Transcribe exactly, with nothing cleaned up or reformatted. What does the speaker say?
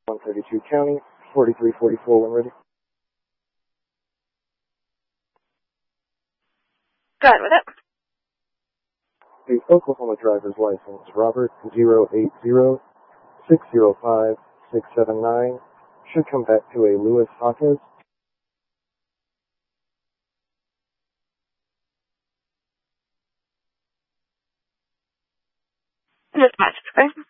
one thirty-two County, forty-three forty-four when ready. Go ahead with it. The Oklahoma driver's license, Robert zero eight zero six zero five six seven nine, should come back to a Louis Hawkins. Dispatch, okay?